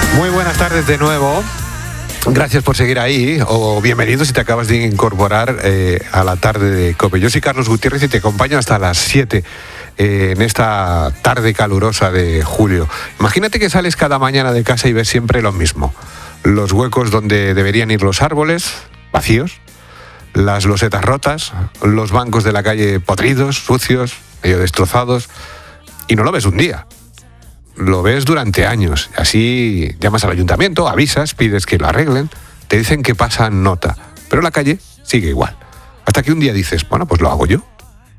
Muy buenas tardes de nuevo. Gracias por seguir ahí, o bienvenido si te acabas de incorporar a la tarde de COPE. Yo soy Carlos Gutiérrez y te acompaño hasta las 7 en esta tarde calurosa de julio. Imagínate que sales cada mañana de casa y ves siempre lo mismo. Los huecos donde deberían ir los árboles, vacíos, las losetas rotas, los bancos de la calle podridos, sucios, medio destrozados, y no lo ves un día. Lo ves durante años. Así llamas al ayuntamiento, avisas, pides que lo arreglen, te dicen que pasan nota, pero la calle sigue igual. Hasta que un día dices, bueno, pues lo hago yo,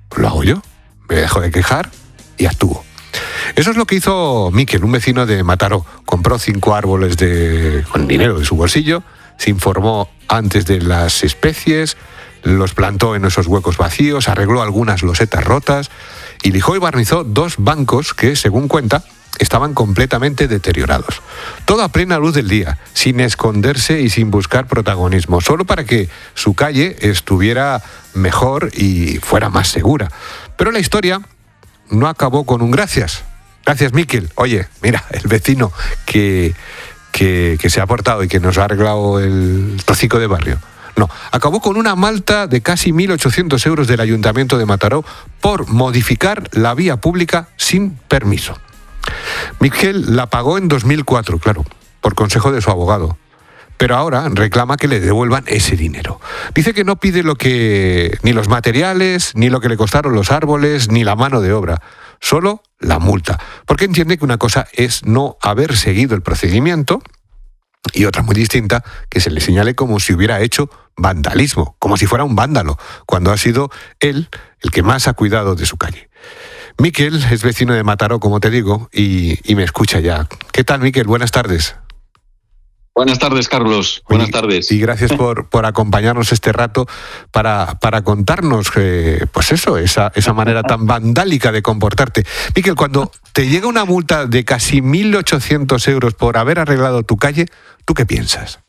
me dejo de quejar y actúo. Eso es lo que hizo Miquel, un vecino de Mataró. Compró 5 árboles con dinero de su bolsillo, se informó antes de las especies, los plantó en esos huecos vacíos, arregló algunas losetas rotas y lijó y barnizó 2 bancos que, según cuenta, estaban completamente deteriorados. Todo a plena luz del día, sin esconderse y sin buscar protagonismo, solo para que su calle estuviera mejor y fuera más segura. Pero la historia no acabó con un gracias. Gracias, Miquel. Oye, mira, el vecino que se ha portado y que nos ha arreglado el trocico de barrio. No, acabó con una multa de casi 1.800 euros del Ayuntamiento de Mataró por modificar la vía pública sin permiso. Miquel la pagó en 2004, claro, por consejo de su abogado. Pero ahora reclama que le devuelvan ese dinero. Dice que no pide ni los materiales, ni lo que le costaron los árboles, ni la mano de obra, solo la multa. Porque entiende que una cosa es no haber seguido el procedimiento y otra muy distinta, que se le señale como si hubiera hecho vandalismo, como si fuera un vándalo, cuando ha sido él el que más ha cuidado de su calle. Miquel es vecino de Mataró, como te digo, y me escucha ya. ¿Qué tal, Miquel? Buenas tardes. Buenas tardes, Carlos. Buenas tardes. Y gracias por acompañarnos este rato para contarnos, pues eso, esa manera tan vandálica de comportarte. Miquel, cuando te llega una multa de casi 1.800 euros por haber arreglado tu calle, ¿tú qué piensas?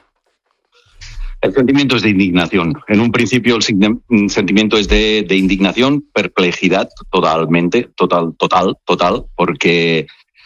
El sentimiento es de indignación. En un principio el sentimiento es de indignación, perplejidad total, porque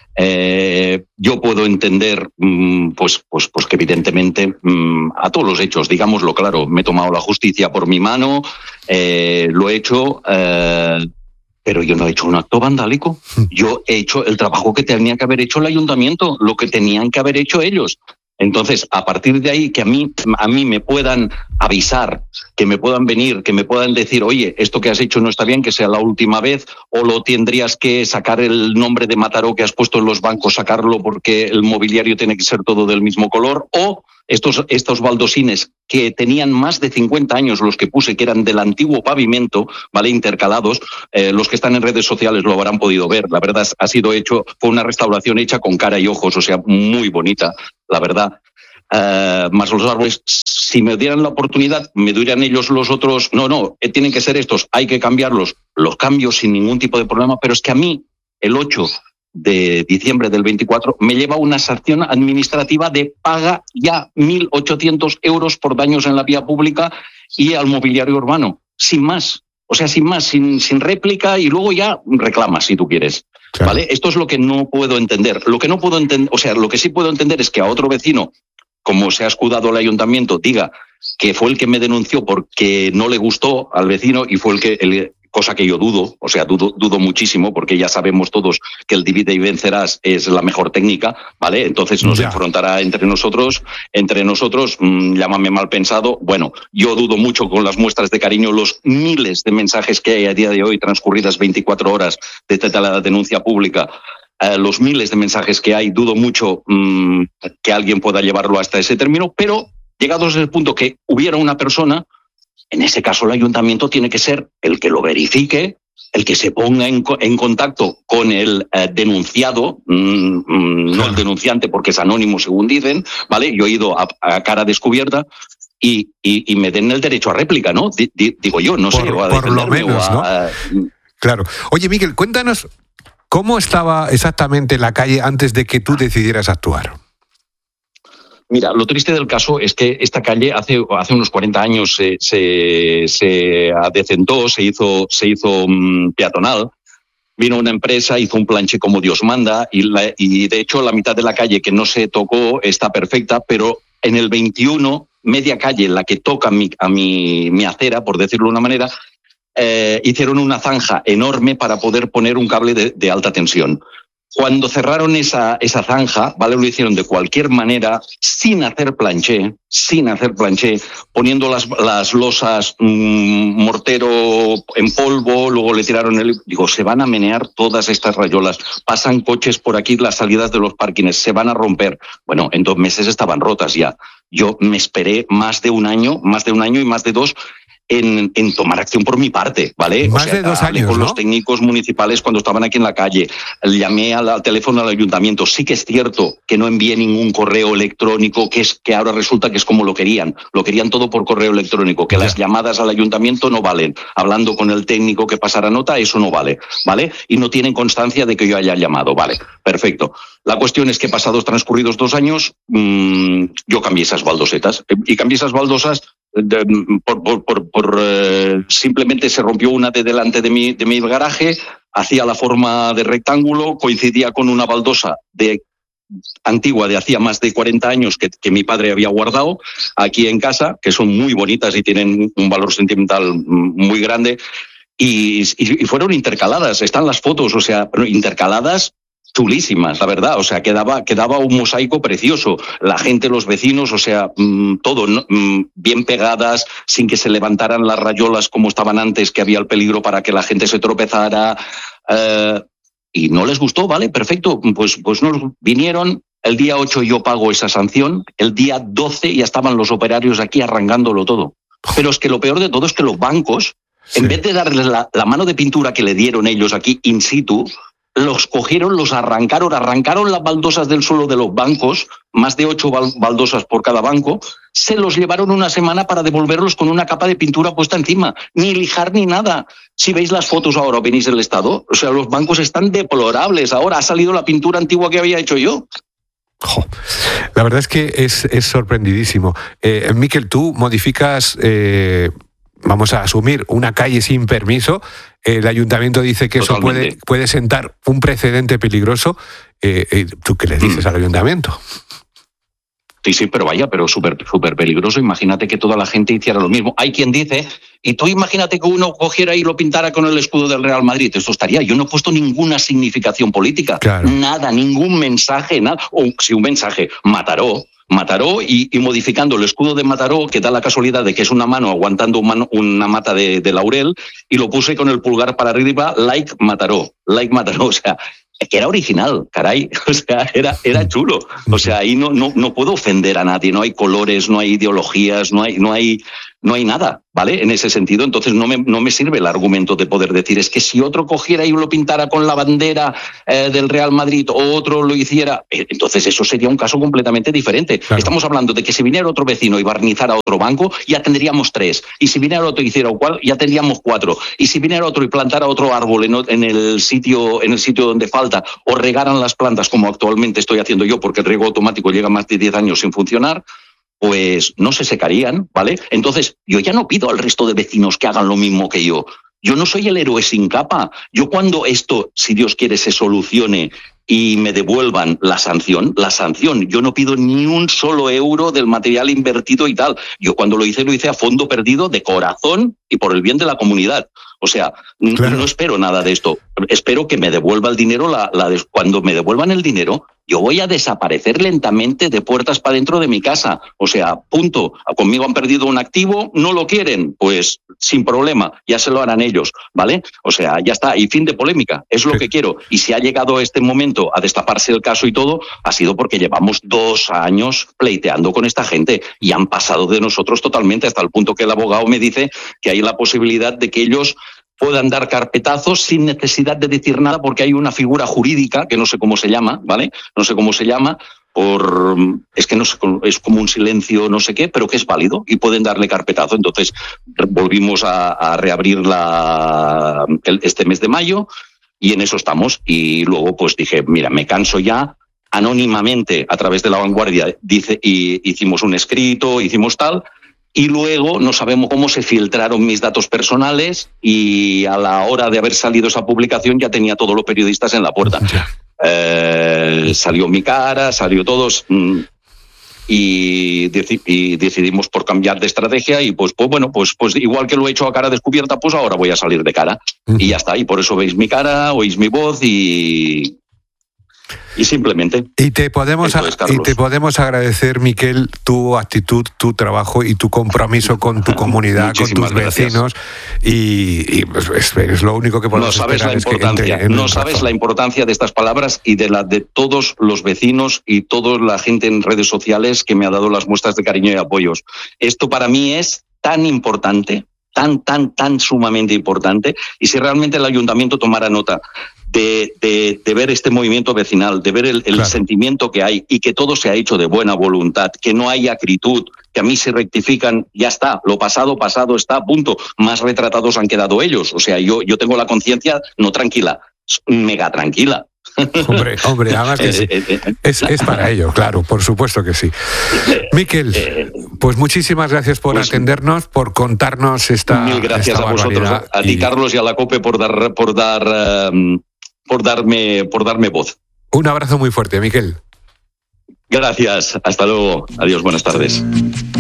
yo puedo entender pues que evidentemente a todos los hechos, digámoslo claro, me he tomado la justicia por mi mano, lo he hecho, pero yo no he hecho un acto vandálico. Yo he hecho el trabajo que tenía que haber hecho el ayuntamiento, lo que tenían que haber hecho ellos. Entonces, a partir de ahí, que a mí me puedan avisar, que me puedan venir, que me puedan decir, oye, esto que has hecho no está bien, que sea la última vez, o lo tendrías que sacar el nombre de Mataró que has puesto en los bancos, sacarlo porque el mobiliario tiene que ser todo del mismo color, o estos baldosines que tenían más de 50 años, los que puse, que eran del antiguo pavimento, ¿vale?, intercalados, los que están en redes sociales lo habrán podido ver. La verdad, fue una restauración hecha con cara y ojos, o sea, muy bonita, la verdad. Más los árboles, si me dieran la oportunidad, me dirían ellos los otros, no, tienen que ser estos, hay que cambiarlos, los cambio sin ningún tipo de problema, pero es que a mí, el 8 de diciembre del 24, me lleva una sanción administrativa de paga ya 1.800 euros por daños en la vía pública y al mobiliario urbano, sin más, sin réplica, y luego ya reclamas si tú quieres. Claro. ¿Vale? Esto es lo que no puedo entender. Lo que sí puedo entender es que a otro vecino, como se ha escudado el ayuntamiento, diga que fue el que me denunció porque no le gustó al vecino y fue cosa que yo dudo, dudo muchísimo, porque ya sabemos todos que el divide y vencerás es la mejor técnica, ¿vale? Entonces nos enfrentará entre nosotros, llámame mal pensado. Bueno, yo dudo mucho, con las muestras de cariño, los miles de mensajes que hay a día de hoy, transcurridas 24 horas desde la denuncia pública, los miles de mensajes que hay, dudo mucho que alguien pueda llevarlo hasta ese término, pero llegados al punto que hubiera una persona, en ese caso el ayuntamiento tiene que ser el que lo verifique, el que se ponga en contacto con el denunciado, no el denunciante porque es anónimo según dicen, ¿vale? Yo he ido a cara descubierta y me den el derecho a réplica, ¿no? Digo yo, no sé. Por lo menos, ¿no? Claro. Oye, Miquel, cuéntanos cómo estaba exactamente la calle antes de que tú decidieras actuar. Mira, lo triste del caso es que esta calle hace unos 40 años se adecentó, se hizo peatonal, Vino una empresa, hizo un planche como Dios manda y de hecho la mitad de la calle que no se tocó está perfecta, pero en el 21, media calle en la que toca a mi acera, por decirlo de una manera, hicieron una zanja enorme para poder poner un cable de alta tensión. Cuando cerraron esa zanja, ¿vale? Lo hicieron de cualquier manera, sin hacer planché, poniendo las losas mortero en polvo, luego le tiraron Digo, se van a menear todas estas rayolas, pasan coches por aquí, las salidas de los parkings, se van a romper. Bueno, en 2 meses estaban rotas ya. Yo me esperé más de un año y más de 2, en tomar acción por mi parte, ¿vale? Más de 2 años, con ¿no? los técnicos municipales cuando estaban aquí en la calle, llamé al teléfono al ayuntamiento. Sí que es cierto que no envié ningún correo electrónico, que ahora resulta que es como lo querían todo por correo electrónico, que las llamadas al ayuntamiento no valen, hablando con el técnico que pasara nota, eso no vale, ¿vale? Y no tienen constancia de que yo haya llamado, vale, perfecto. La cuestión es que transcurridos 2 años, yo cambié esas baldosetas, y cambié esas baldosas simplemente se rompió una de delante de mi garaje, hacía la forma de rectángulo, coincidía con una baldosa antigua de hacía más de 40 años que mi padre había guardado aquí en casa, que son muy bonitas y tienen un valor sentimental muy grande, y fueron intercaladas, están las fotos, o sea, intercaladas chulísimas, la verdad, o sea, quedaba un mosaico precioso, la gente, los vecinos, o sea, todo, ¿no? Bien pegadas, sin que se levantaran las rayolas como estaban antes, que había el peligro para que la gente se tropezara, y no les gustó, vale, perfecto, pues no vinieron. El día 8 yo pago esa sanción, el día 12 ya estaban los operarios aquí arrancándolo todo. Pero es que lo peor de todo es que los bancos, en vez de darles la mano de pintura que le dieron ellos aquí in situ, los cogieron, los arrancaron las baldosas del suelo de los bancos, más de 8 baldosas por cada banco, se los llevaron una semana para devolverlos con una capa de pintura puesta encima, ni lijar ni nada. Si veis las fotos ahora o venís del estado, o sea, los bancos están deplorables. Ahora ha salido la pintura antigua que había hecho yo. La verdad es que es sorprendidísimo. Miquel, tú modificas... vamos a asumir, una calle sin permiso, el ayuntamiento dice que Totalmente. Eso puede sentar un precedente peligroso. ¿Tú qué le dices al ayuntamiento? Sí, pero súper peligroso. Imagínate que toda la gente hiciera lo mismo. Hay quien dice, y tú imagínate que uno cogiera y lo pintara con el escudo del Real Madrid. Esto estaría. Yo no he puesto ninguna significación política. Claro. Nada, ningún mensaje, nada. O si un mensaje, Mataró y modificando el escudo de Mataró, que da la casualidad de que es una mano aguantando una mata de laurel, y lo puse con el pulgar para arriba, like Mataró, o sea, que era original, caray, o sea, era chulo, o sea, ahí no puedo ofender a nadie, no hay colores, no hay ideologías, no hay nada, ¿vale? En ese sentido, entonces no me sirve el argumento de poder decir, es que si otro cogiera y lo pintara con la bandera del Real Madrid o otro lo hiciera, entonces eso sería un caso completamente diferente. Claro. Estamos hablando de que si viniera otro vecino y barnizara otro banco, ya tendríamos 3. Y si viniera otro y hiciera igual, ya tendríamos 4. Y si viniera otro y plantara otro árbol en el sitio donde falta, o regaran las plantas como actualmente estoy haciendo yo, porque el riego automático llega más de 10 años sin funcionar, pues no se secarían, ¿vale? Entonces, yo ya no pido al resto de vecinos que hagan lo mismo que yo. Yo no soy el héroe sin capa. Yo cuando esto, si Dios quiere, se solucione y me devuelvan la sanción, yo no pido ni un solo euro del material invertido y tal. Yo cuando lo hice a fondo perdido, de corazón y por el bien de la comunidad. O sea, claro. No espero nada de esto. Espero que me devuelva el dinero. Cuando me devuelvan el dinero, yo voy a desaparecer lentamente de puertas para dentro de mi casa. O sea, punto. Conmigo han perdido un activo, no lo quieren, pues sin problema, ya se lo harán ellos, ¿vale? O sea, ya está. Y fin de polémica, es lo que quiero. Y si ha llegado este momento a destaparse el caso y todo, ha sido porque llevamos 2 años pleiteando con esta gente y han pasado de nosotros totalmente, hasta el punto que el abogado me dice que hay la posibilidad de que ellos puedan dar carpetazos sin necesidad de decir nada, porque hay una figura jurídica que no sé cómo se llama, ¿vale? No sé cómo se llama, es que no sé, es como un silencio, no sé qué, pero que es válido y pueden darle carpetazo. Entonces volvimos a reabrir este mes de mayo y en eso estamos. Y luego pues dije, mira, me canso ya. Anónimamente, a través de La Vanguardia, hicimos un escrito, hicimos tal. y luego no sabemos cómo se filtraron mis datos personales y a la hora de haber salido esa publicación ya tenía todos los periodistas en la puerta. Salió mi cara, salió todos y decidimos por cambiar de estrategia y pues igual que lo he hecho a cara descubierta, pues ahora voy a salir de cara y ya está. Y por eso veis mi cara, oís mi voz y simplemente. Y te podemos agradecer, Miquel, tu actitud, tu trabajo y tu compromiso con tu comunidad, con tus vecinos. Y pues, es lo único que podemos esperar. No sabes la importancia de estas palabras y de todos los vecinos y toda la gente en redes sociales que me ha dado las muestras de cariño y apoyos. Esto para mí es tan importante, tan sumamente importante. Y si realmente el ayuntamiento tomara nota de ver este movimiento vecinal, de ver el sentimiento que hay y que todo se ha hecho de buena voluntad, que no hay acritud, que a mí se rectifican, ya está, lo pasado está, punto. Más retratados han quedado ellos. O sea, yo tengo la conciencia no tranquila, mega tranquila. Hombre, además que sí. Es para ello, claro, por supuesto que sí. Miquel, pues muchísimas gracias por atendernos, por contarnos esta mil gracias a vosotros, a ti, Carlos, y a la COPE por darme voz. Un abrazo muy fuerte, Miquel. Gracias, hasta luego. Adiós, buenas tardes.